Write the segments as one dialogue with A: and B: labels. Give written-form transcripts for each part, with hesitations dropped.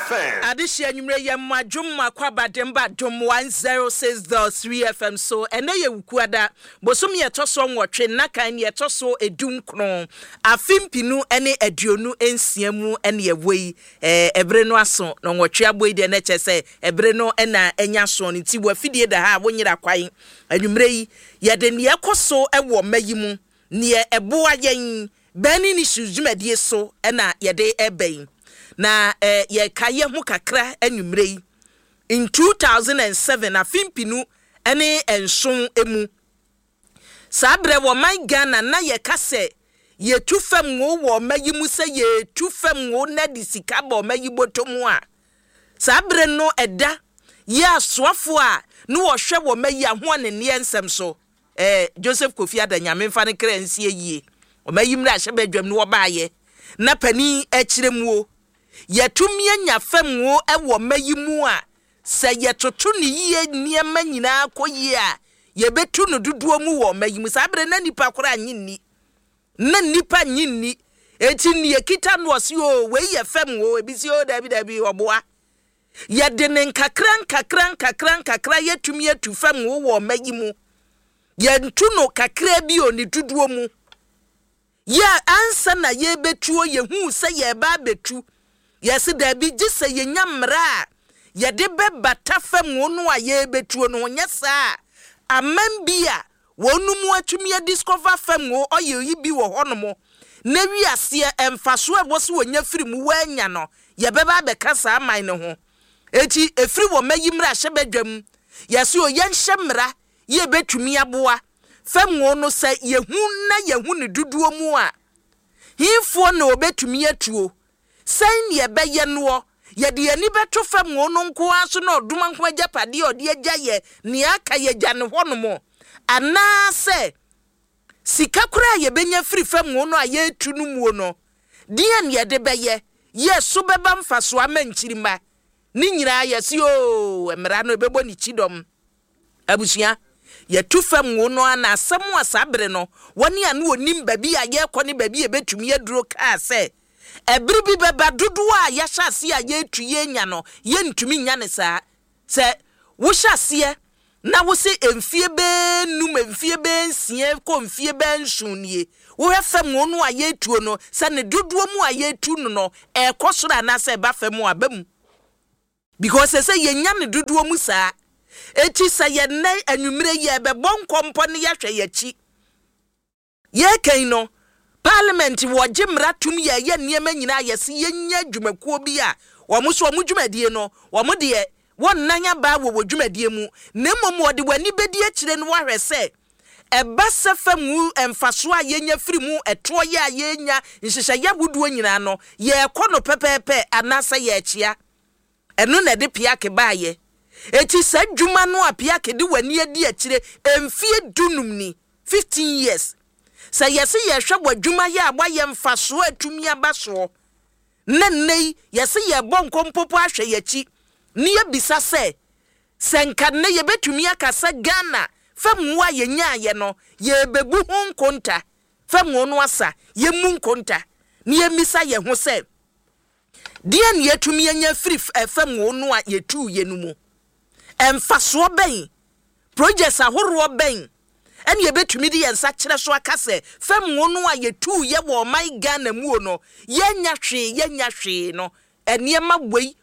A: FM.
B: Adishia nyumre ye madwom makwaba demba dom 106.3 FM so ene ye wukuada bosom ye toso nwotwe nakan ye toso edunkron afimpinu ene aduonu ensiamu ene ye wei ebre no aso no nwotwe aboy de na chese ebre no ena enya so ne ti wafidie da ha wonyira kwan anwumre yi ye de ne ekoso ewo mayimu ne eboa yen bani ni sujumedie so ena ye de ebei na ye kaye hu kakra anwumre yi in 2007 afimpinu ene enson emu sabre wo man Ghana na ye kase ye tufam wo mayimu se ye tufam wo na disika bo mayibotomu a sabre no eda ye asoafo a no wo hwe wo mayi aho ne ne ensem so Joseph Kofi Adanyame mfa ne kra nsie yie o mayimra ahye badwam no wo baaye na pani akiremu yetumye nyafam wo ewo mayimu a se yetoto ne yie niema nyina koyie a yebetu no duduo mu wo mayimu sabre na nipa kora anyinni na nipa nyinni eti ne yekita no ose o we ye fam wo ebisi o dabi oboa yede ne nkakran yetumye tufam wo mayimu yentu no kakra bi oni duduo mu ya ansa na yebetuo yehu se ye ba betu yesi dabi gise yenya mra yede bebata fam wonu a yebetuo no nyesa amambia wonu mu atumi discover fam wo oye yi bi wo honomo na wiase emfaso eboso wonya firi mu wanya no yebeba bekasa aman ne ho eti efiri wo mayimra hyebadwam yesi o yenhye mra ye betumi aboa fam wo no se yehu ne duduo mu a hifo na obetumi atuo sen ye beye no ye de ani beto fam wo no nko aso na oduma nko agapade ode agya ye ne aka ye gya ne honomo ana se sika kura ye benya firi fam wo no a ye tu no mu no die ne ye de beye ye so beba mfaso amanchirima ni nyira ye si o emra no bebo ni chidom abusua ye tu fam wo no ana asemu asabre no woni anu onim babi a ye kɔ ne babi e betumi aduro ka se ebiri bi beba dodo a ya hyase a ye tuye nya no ye ntumi nya ne saa se wo hyase na wo se emfie be num emfie be nsie ko emfie be nsunie wo fam wo no a ye tuo no se ne dodo mu a ye tu no e kosora na se ba fam abam because se ye nya ne dodo mu saa eti sa ye nai anwumre ye be bonkompo ne ya hwe ye chi ye kan no parliament wo gimra tum ye niema nyina ye se ye nya dwumakuo bi a wo mo so mo dwumadie no wo mo de won nanya ba wo dwumadie mu na mmom wo de wani bedi akire no wahwe se eba sefam wu emfaso a ye nya firi mu eto ye a ye nya nhyehyɛ ya buduo nyina no ye kɔ no pepepe anasa ye achia eno na de pia ke ba ye eti sa dwuma no apia ke de wani adi akire emfie dunum ni 15 years sa yesi ye hwebɔ dwuma ye agba ye mfaso atumi abaso na nei yesi ye bonkompopo ahwe ye chi ne ye bisa se senka ne ye betumi akasa Ghana fam wa ye nya ye no ye bebu ho nkonta fam no asa ye mu nkonta ne ye misa ye ho se die ne yetumi anya free fam no a ye tu ye no mu emfaso ben projects ahoro ben ene ye betumi di yensa kire so akase fam wo no a ye tu ye wo my Ghana mu no ye nya hwe no eniema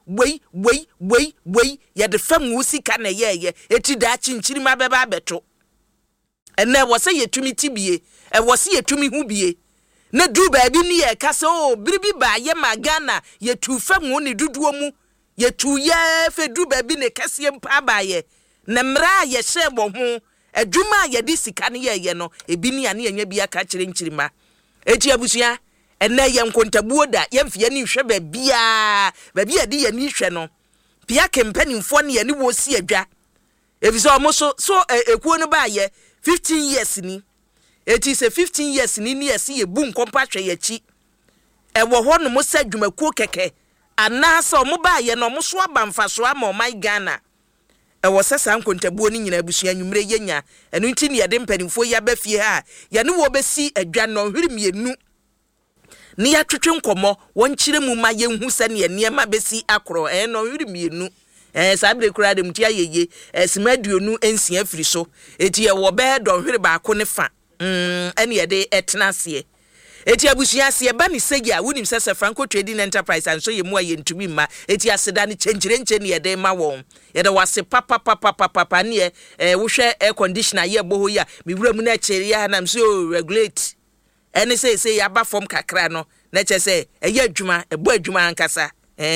B: wei ye de fam wo sika na ye eti da chinchiri ma beba beto ene wo se ye tumi tibie e wo se ye tumi hu bie na du ba bi ni ye kase o biribi ba ye ma Ghana ye tu fam wo ni duduo mu ye tu ye fe du ba bi ne kase mpa ba ye na mra ye hyebo ho adwuma ye di sika ne ye no ebi ni ane nya bi aka kire nchirima eti abusua ene ye nkontabuo da ye mfie ni hwe ba bia de ye ni hwe no pia kempanimfo ne ye ni wo si adwa ebiso mo so ekuo no ba ye 15 years ni eti se 15 years ni ye si ye bu nkompa hwe ye chi ewo ho no mo sa dwumakuo keke anasa mo ba ye no mo so aba mfaso ama my Ghana ewo sesa nkontabuo ni nyina abusua nwumre yenya enu nti ne ye de mpanimfo ya ba fie ha ye ne wo besi adwa no hwiri mienu ni ya twetwe nkomo won kire mu ma ye hu se ne niema besi akro no yiri mienu sabre kura de mutia yeye simaduonu ensia firi so eti ye wo be don hwere ba ko ne fa ene ye de etnase eti abusua se ba ni segia wonim se Franco Trading Enterprise and so ye mu aye ntumi ma eti aseda ne chenchire ne ye de ma won ye de wase papa ne wo hwe air conditioner ye boho ya mi wura mu na kire ya na so regulate ene say ya ba form kakra no na che say eye adwuma ebo adwuma ankasa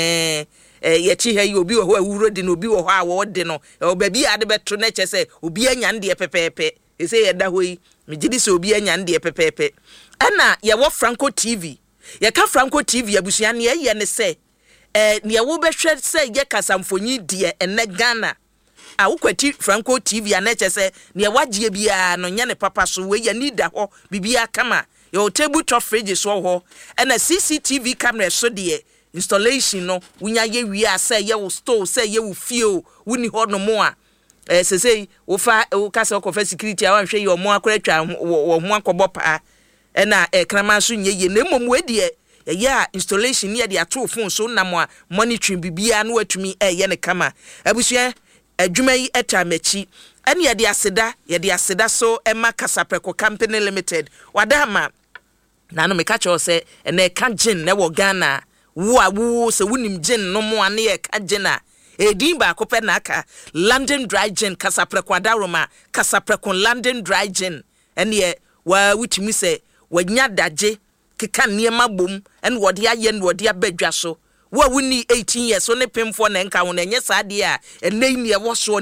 B: ye chi he obi wo awuro de no obi wo ha wo de no obabi ade beto na che say obi anya nde pepepe e say ye da hoyi me gidi say obi anya nde pepepe ana ye wo Franco TV ye ka Franco TV abusua ne ye ne say ne wo behwe say ye kasamfonyi de ene Ghana a wokwati Franco TV ana che say ne wagye bia no nya ne papa so we ye nida ho bibia kama your table top fridge so ho and a CCTV camera so de installation no wunya ye wi asa ye wo store say ye wo feel wuni ho no mo a say wo fa wo ka se ko fa security a wan hwe ye o mo akora twa wo ho akobo pa na krama so nye ye na mom we de ye installation ye de ato phone so na mo monitoring bibia na watumi ye ne kama abusua adwuma yi etamachi ene ye de aseda so ema Kasapreko Company Limited wadama na no meka cho se ene ka gin na wo Ghana wo se wunim gin no mo ane ye ka gin a edin ba ko pe na aka London Dry Gin Kasapreko adaroma Kasapreko London Dry Gin ene ye wa wutimi se wanya daje keka niema bom ene wode aye ne wode abadwa so wo wuni 18 years so ne pemfo na nka won enye saade a enei ne woso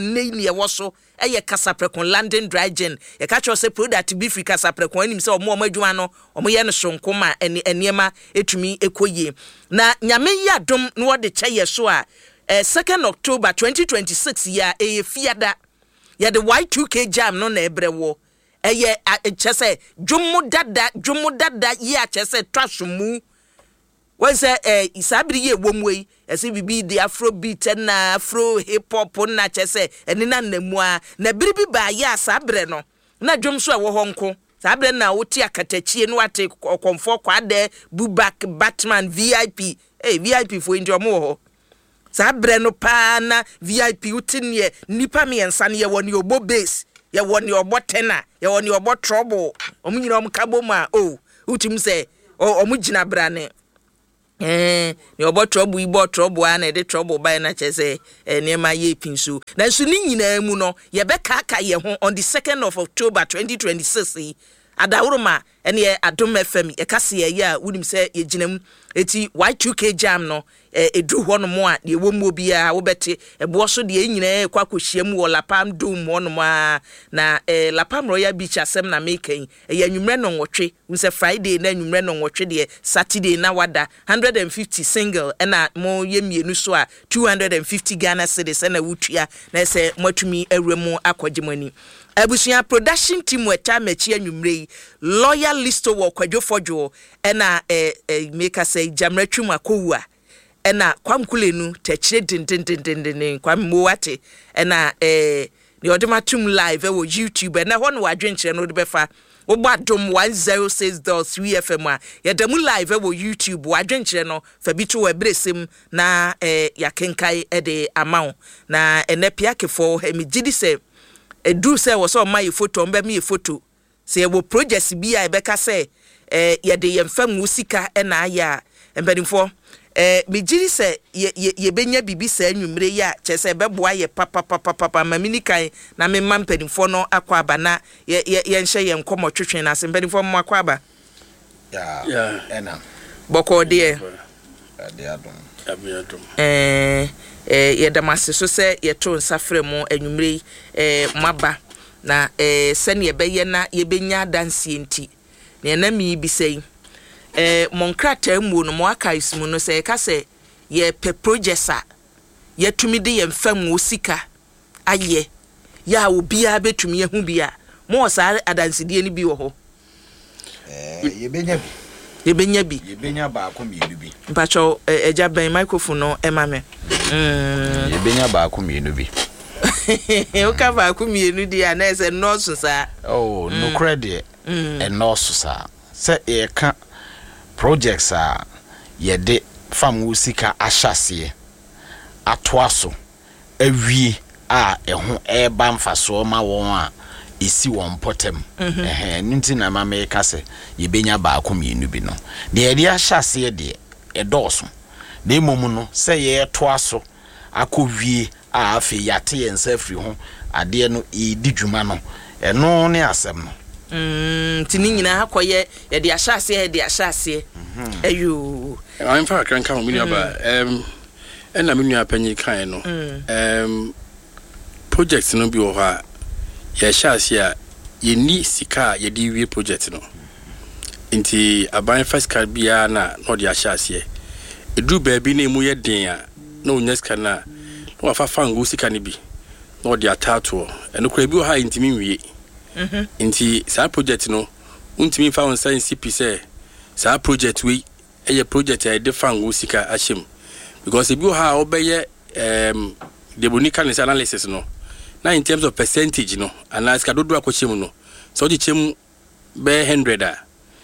B: eye Kasapreko London Dry Gin e ka cho se product bi free Kasapreko anim se omo adwuma no omo ye no sonkoma eniema etumi ekoye na nyame ya dom no wode cheye so a 2nd October 2026 ya fiada ya the Y2K jam no na ebrewo eye chese dwumu dada ye chese twashomu Wense isabiri ye womwe ese bibi the Afrobeat na Afro hip hop na chese eni na namua na biribi ba ya sabre no na dwom so wo honko sabre na woti akatachie no ate komfo kwade Bubak Batman VIP VIP fo ndi omo ho sabre no pa na VIP utinye nipa me ensa ne ye woni obo base ye woni obo tena ye woni obo trouble omunyina omkabo ma utim se omugina brane ni obo trouble ana de trouble by na chese niema ye pinsu na nsu ni nyina mu no ye be kaka ye ho on the 2nd of October 2026 adawuruma ene Adom FM e kase ye ya wunim se ye ginam eti Y2K jam no edu ho no mo a de womu obia wo bete ebo so de nyina kwa kohyiam wo Lapam Dome ho no ma na Lapam Royal Beach asem na mekan ye anwumre no nwotwe unse Friday na anwumre no nwotwe de Saturday na wada 150 single na mo ye mienu so a 250 Ghana cedis na wutua na se matumi awremu akogimani abusuya production team weta machi anwumre Loyal Listo wo kwadwofojo na make say jamratwum akowua ena kwamkulenu techire dindindindindin kwamwate ena the odematum live wo YouTube na hono wadwenkyere no de befa wo Adom 106.3 FM a yedemu live wo YouTube wadwenkyere no fa bitu wa bresem na yakenkai de amaw na enepiakefo emigidi se edu se wo so my photo mba me photo se wo project bi a ebeka se yede yemfam usika na aya embenifo mejiri se ye benya bibi sa anwumre ya chese beboa ye papa maminikan na me mampenifo no akwaba na ye nhye ye nkomo twetwen na sempenifo mo akwaba ya ena boko de Adom ye damase so se ye to nsafre mu anwumre maba na sene ye beye na ye benya dansie nti ne na mi bi sei monkrata mu no mo akais mu no se ka se ye pe projects ye tumi de ye mfam osika aye ya obia betumi ye hu bia mo sa adanside ni bi wo ho ye benya ba ko mienu bi mpacho eja ben microphone no emame ye benya ba ko mienu bi o ka ba ko mienu dia na se nurse sa no credit and nurse sa se e ka
A: projects yede fam usika ahyase atoaso awie eho eba mfaso ma won a esi won potem nti na ma me ka se yebenya ba akomienu bi no de yede ahyase de edoso na emom no se ye toaso akowie afi yate yensa afri ho ade no edi dwuma no eno ne asem no
B: tini nyina akoye yede ahyase ayo
C: I'm for can come with about and I mean penny kind no projects no bi o ha ya hyase a ye ni sika ye di wie project no nti aban first card bia na no de ahyase edu baabi na emu ye den a na onya sika na wa fa fangu sika ni bi no de atato eno kura bi o ha ntimi wie nti sa project no untimi fa on science CP sa project we a project a different usika ashim because if you have obey the bonicaness analysis no now in terms of percentage no and as ka do akochim no so the chem be 100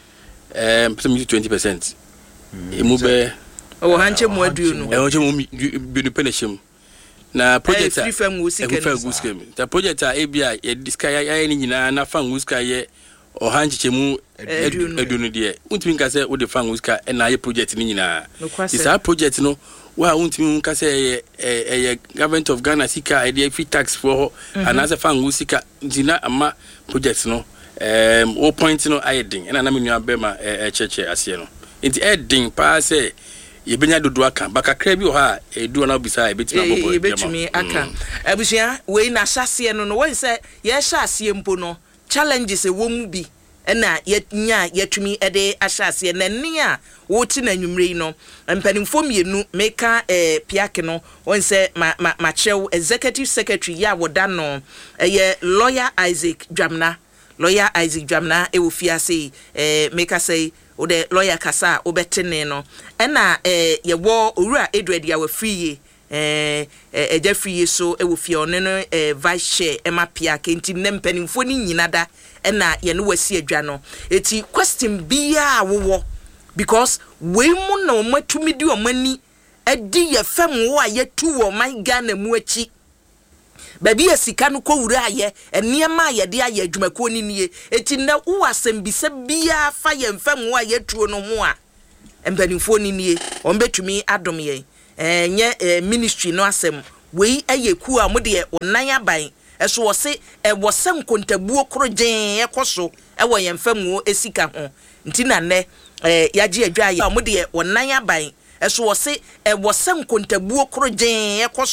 C: 20% emu be
B: o hanche mu adu no
C: e o chem bi no peneshim na project
B: free fam usika
C: the project a bia e discuss ya ni nyina na fan usika ye o hanche mu edunu de untimi nka se wo de fan usika na ye project ni nyina is our project no wa untimi nka se government of Ghana sika e de free tax for and as a fan usika dina ama project no o point no ayedin na me nua bema cheche ase no nti edin pa se ye benya dodo aka baka kra bi o ha edu na obisa e betima bobo
B: ye betumi aka abusia we na hyase no won se ye hyase mpo no challenges e wo mu bi na yetumi ede ahyase na ne a wo ti na nwumre no mpanimfo mienu meka piake no won se ma chew executive secretary ya woda no ye lawyer Isaac Dwamna e wo fiase meka say o de lawyer kasa obetene no na ye wo owura Edward ya wa free eja free so e wo fie one no vice chair ema piake nti ne mpanimfo ni nyinada na ye no wasi adwa no eti question bia wo because we mu na matumi di omani edi ye fam wo ayetu wo man Ghana mu achi baby asika no kowura aye eniema ye de aye adwumako ni nie eti na wo asem bisa bia fa ye fam wo ayetu no ho a empanimfo ni nie ombetumi adom ye nye ministry no asem we ayeku a mo de onan aban eso wo se wo sem kontabuo krogen ekoso wo ye fam wo esika ho nti na ne yaje adwa ye mo de onan aban eso wo se wo sem kontabuo krogen ekoso